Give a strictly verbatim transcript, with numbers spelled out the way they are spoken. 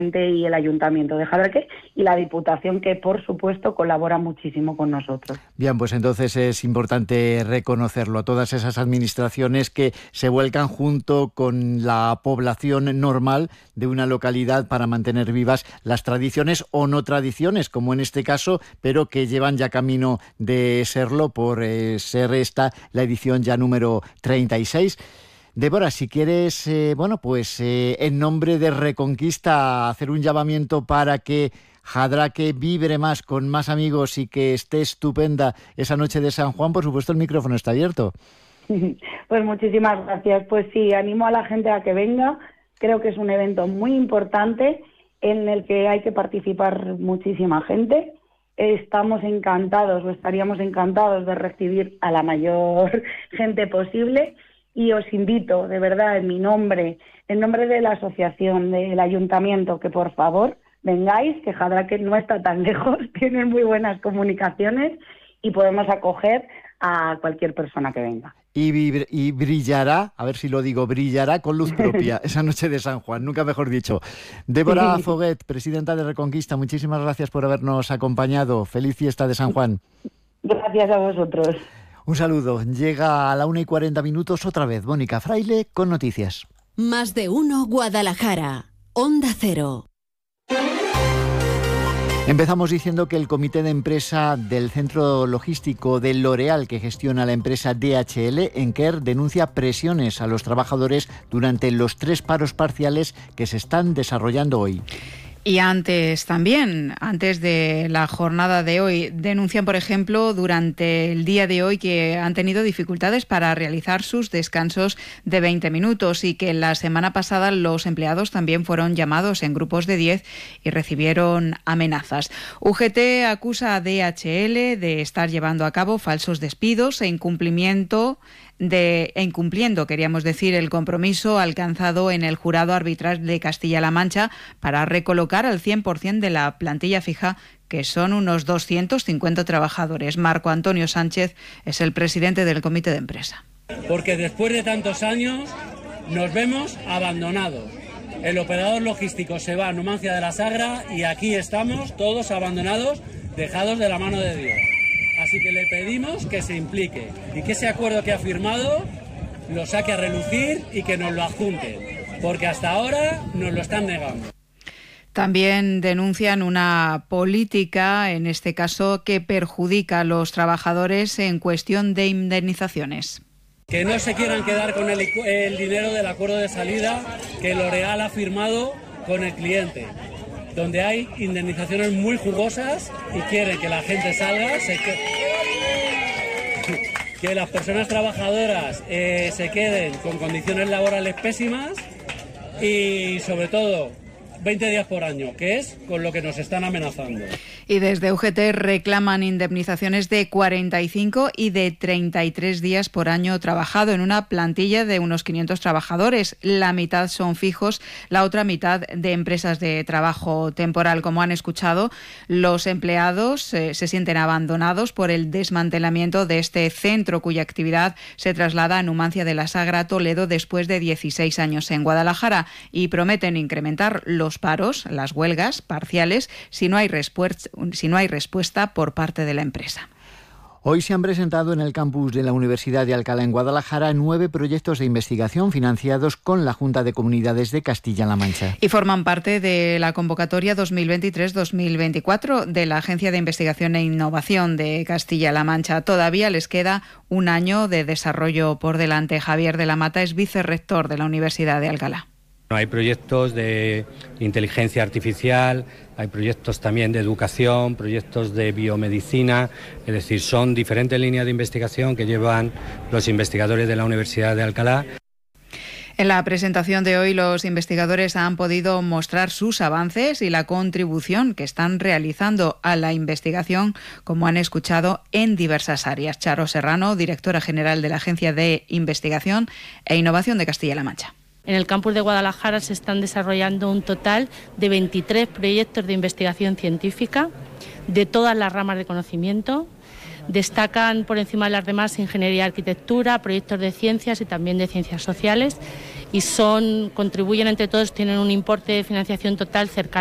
y el Ayuntamiento de Jadraque y la Diputación, que por supuesto colabora muchísimo con nosotros. Bien, pues entonces es importante reconocerlo, todas esas administraciones que se vuelcan junto con la población normal de una localidad para mantener vivas las tradiciones o no tradiciones, como en este caso, pero que llevan ya camino de serlo por eh, ser esta la edición ya número treinta y seis. Débora, si quieres, eh, bueno, pues eh, en nombre de Reconquista, hacer un llamamiento para que Jadraque vibre más, con más amigos y que esté estupenda esa noche de San Juan, por supuesto el micrófono está abierto. Pues muchísimas gracias. Pues sí, animo a la gente a que venga. Creo que es un evento muy importante en el que hay que participar muchísima gente. Estamos encantados o estaríamos encantados de recibir a la mayor gente posible. Y os invito, de verdad, en mi nombre, en nombre de la asociación, del ayuntamiento, que por favor vengáis, que Jadraque no está tan lejos, tienen muy buenas comunicaciones y podemos acoger a cualquier persona que venga. Y, vibr- y brillará, a ver si lo digo, brillará con luz propia esa noche de San Juan, nunca mejor dicho. Débora sí. Foguet, presidenta de Reconquista, muchísimas gracias por habernos acompañado. Feliz fiesta de San Juan. Gracias a vosotros. Un saludo. Llega a la una y cuarenta minutos otra vez Mónica Fraile con noticias. Más de uno Guadalajara. Onda Cero. Empezamos diciendo que el comité de empresa del centro logístico de L'Oréal, que gestiona la empresa D H L en Quer, denuncia presiones a los trabajadores durante los tres paros parciales que se están desarrollando hoy. Y antes también, antes de la jornada de hoy, denuncian, por ejemplo, durante el día de hoy que han tenido dificultades para realizar sus descansos de veinte minutos y que la semana pasada los empleados también fueron llamados en grupos de diez y recibieron amenazas. U G T acusa a D H L de estar llevando a cabo falsos despidos e incumplimiento de e incumpliendo, queríamos decir, el compromiso alcanzado en el jurado arbitral de Castilla-La Mancha para recolocar al cien por ciento de la plantilla fija, que son unos doscientos cincuenta trabajadores. Marco Antonio Sánchez es el presidente del comité de empresa. Porque después de tantos años nos vemos abandonados. El operador logístico se va a Numancia de la Sagra y aquí estamos todos abandonados, dejados de la mano de Dios. Así que le pedimos que se implique y que ese acuerdo que ha firmado lo saque a relucir y que nos lo adjunten, porque hasta ahora nos lo están negando. También denuncian una política, en este caso, que perjudica a los trabajadores en cuestión de indemnizaciones. Que no se quieran quedar con el, el dinero del acuerdo de salida que L'Oréal ha firmado con el cliente, donde hay indemnizaciones muy jugosas y quieren que la gente salga, se que, que las personas trabajadoras eh, se queden con condiciones laborales pésimas y sobre todo veinte días por año, que es con lo que nos están amenazando. Y desde U G T reclaman indemnizaciones de cuarenta y cinco y de treinta y tres días por año trabajado en una plantilla de unos quinientos trabajadores. La mitad son fijos, la otra mitad de empresas de trabajo temporal. Como han escuchado, los empleados eh, se sienten abandonados por el desmantelamiento de este centro, cuya actividad se traslada a Numancia de la Sagra, Toledo, después de dieciséis años en Guadalajara, y prometen incrementar los paros, las huelgas parciales, si no hay respuesta, si no hay respuesta por parte de la empresa. Hoy se han presentado en el campus de la Universidad de Alcalá en Guadalajara nueve proyectos de investigación financiados con la Junta de Comunidades de Castilla-La Mancha. Y forman parte de la convocatoria dos mil veintitrés dos mil veinticuatro de la Agencia de Investigación e Innovación de Castilla-La Mancha. Todavía les queda un año de desarrollo por delante. Javier de la Mata es vicerrector de la Universidad de Alcalá. Hay proyectos de inteligencia artificial, hay proyectos también de educación, proyectos de biomedicina, es decir, son diferentes líneas de investigación que llevan los investigadores de la Universidad de Alcalá. En la presentación de hoy, los investigadores han podido mostrar sus avances y la contribución que están realizando a la investigación, como han escuchado, en diversas áreas. Charo Serrano, directora general de la Agencia de Investigación e Innovación de Castilla-La Mancha. En el campus de Guadalajara se están desarrollando un total de veintitrés proyectos de investigación científica de todas las ramas de conocimiento, Destacan por encima de las demás ingeniería y arquitectura, proyectos de ciencias y también de ciencias sociales, y son contribuyen entre todos, tienen un importe de financiación total cercano